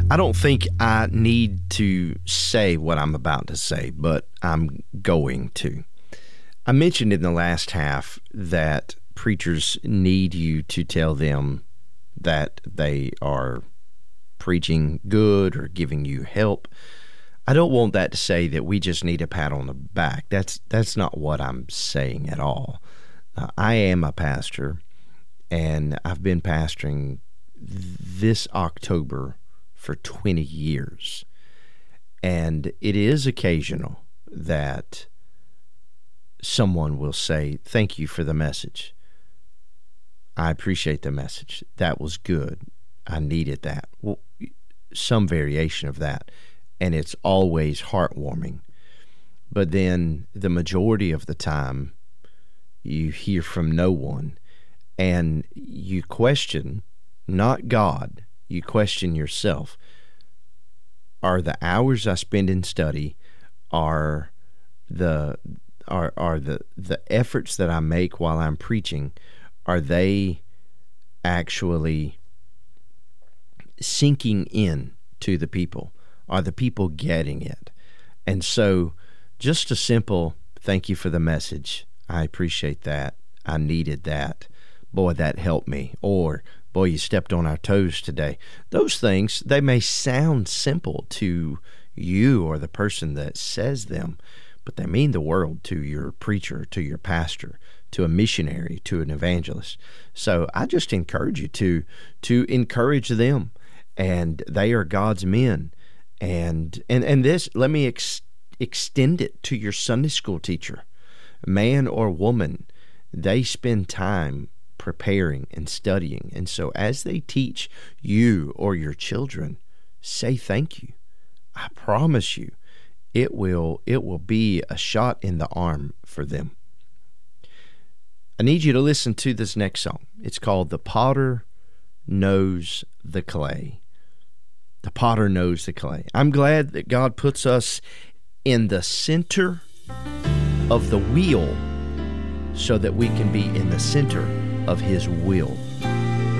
I don't think I need to say what I'm about to say, but I'm going to. I mentioned in the last half that preachers need you to tell them that they are preaching good or giving you help. I don't want that to say that we just need a pat on the back. That's not what I'm saying at all. I am a pastor, and I've been pastoring this October for 20 years. And it is occasional that someone will say, "Thank you for the message. I appreciate the message. That was good. I needed that." Well, some variation of that. And it's always heartwarming. But then the majority of the time, you hear from no one, and you question not God, you question yourself. Are the hours I spend in study, are the efforts that I make while I'm preaching, are they actually sinking in to the people? Are the people getting it? And so just a simple thank you for the message. I appreciate that. I needed that. Boy, that helped me. Or, boy, you stepped on our toes today. Those things, they may sound simple to you or the person that says them, but they mean the world to your preacher, to your pastor, to a missionary, to an evangelist. So I just encourage you to encourage them. And they are God's men. And this, let me extend it to your Sunday school teacher. Man or woman, they spend time preparing and studying. And so as they teach you or your children, say thank you. I promise you, it will be a shot in the arm for them. I need you to listen to this next song. It's called "The Potter Knows the Clay." The potter knows the clay. I'm glad that God puts us in the center of the wheel so that we can be in the center of His will.